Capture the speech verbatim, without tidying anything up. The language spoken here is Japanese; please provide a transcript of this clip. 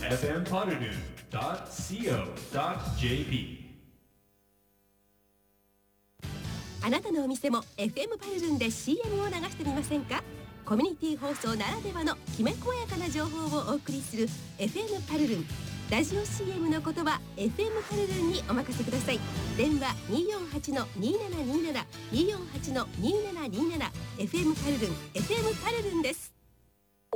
エフエム パルルン ドット シーオー ドット ジェーピー。 あなたのお店も エフエム パルルンで シーエム を流してみませんか？コミュニティ放送ならではのきめ細やかな情報をお送りする エフエム パルルン。ラジオ シーエム の言葉 エフエム パルルンにお任せください。電話 にーよんはちのにーななにーなな にーよんはちのにーななにーなな エフエム パルルン エフエム パルルンです。